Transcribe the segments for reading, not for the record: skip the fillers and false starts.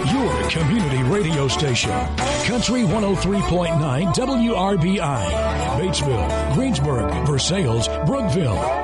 your community radio station. Country 103.9 WRBI. Batesville, Greensburg, Versailles, Brookville.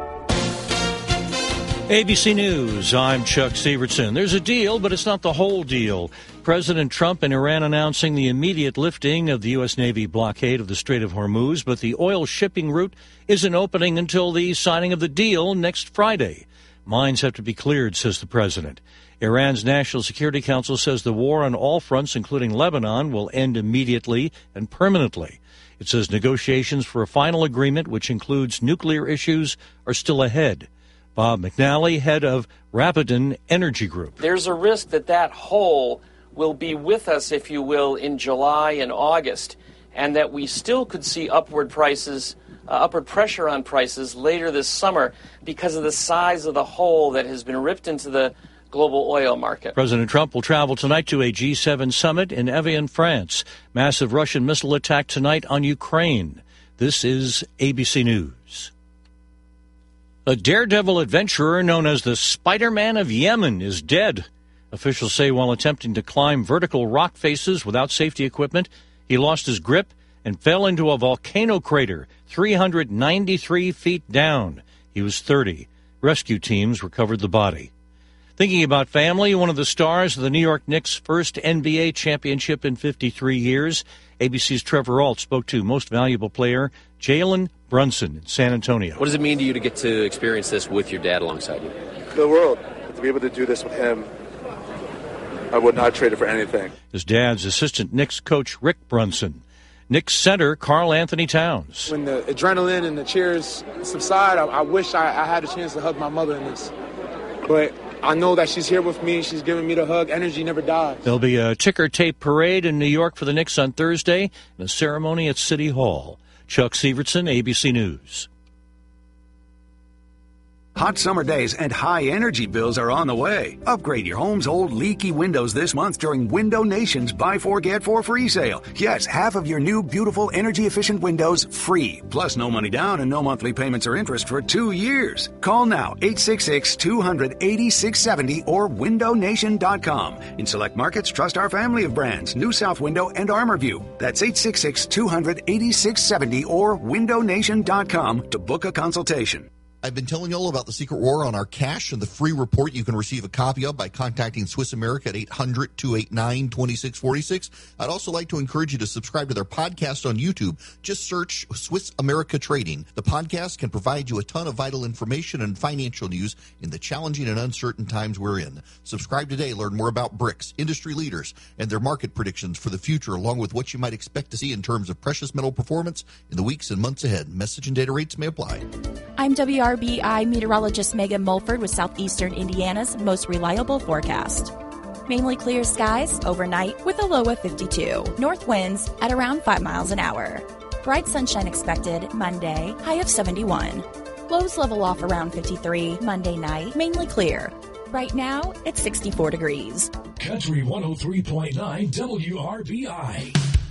ABC News, I'm Chuck Severson. There's a deal, but it's not the whole deal. President Trump and Iran announcing the immediate lifting of the U.S. Navy blockade of the Strait of Hormuz, but the oil shipping route isn't opening until the signing of the deal next Friday. Mines have to be cleared, says the president. Iran's National Security Council says the war on all fronts, including Lebanon, will end immediately and permanently. It says negotiations for a final agreement, which includes nuclear issues, are still ahead. Bob McNally, head of Rapidan Energy Group. There's a risk that that hole will be with us, if you will, in July and August, and that we still could see upward pressure on prices later this summer because of the size of the hole that has been ripped into the global oil market. President Trump will travel tonight to a G7 summit in Evian, France. Massive Russian missile attack tonight on Ukraine. This is ABC News. A daredevil adventurer known as the Spider-Man of Yemen is dead. Officials say while attempting to climb vertical rock faces without safety equipment, he lost his grip and fell into a volcano crater 393 feet down. He was 30. Rescue teams recovered the body. Thinking about family, one of the stars of the New York Knicks' first NBA championship in 53 years, ABC's Trevor Ault spoke to most valuable player Jalen Brunson in San Antonio. What does it mean to you to get to experience this with your dad alongside you? The world. To be able to do this with him, I would not trade it for anything. His dad's assistant Knicks coach Rick Brunson. Knicks center Karl Anthony Towns. When the adrenaline and the cheers subside, I wish I had a chance to hug my mother in this. But I know that she's here with me. She's giving me the hug. Energy never dies. There'll be a ticker tape parade in New York for the Knicks on Thursday and a ceremony at City Hall. Chuck Severson, ABC News. Hot summer days and high energy bills are on the way. Upgrade your home's old leaky windows this month during Window Nation's Buy 4 Get 4 free sale. Yes, half of your new beautiful energy efficient windows free. Plus no money down and no monthly payments or interest for 2 years. Call now 866-200-8670 or windownation.com. In select markets, trust our family of brands, New South Window and ArmorView. That's 866-200-8670 or windownation.com to book a consultation. I've been telling you all about the Secret War on our cash and the free report you can receive a copy of by contacting Swiss America at 800-289-2646. I'd also like to encourage you to subscribe to their podcast on YouTube. Just search Swiss America Trading. The podcast can provide you a ton of vital information and financial news in the challenging and uncertain times we're in. Subscribe today. Learn more about BRICS, industry leaders, and their market predictions for the future, along with what you might expect to see in terms of precious metal performance in the weeks and months ahead. Message and data rates may apply. I'm WRBI meteorologist Megan Mulford with Southeastern Indiana's most reliable forecast. Mainly clear skies overnight with a low of 52. North winds at around 5 miles an hour. Bright sunshine expected Monday, high of 71. Lows level off around 53 Monday night, mainly clear. Right now, it's 64 degrees. Country 103.9 WRBI.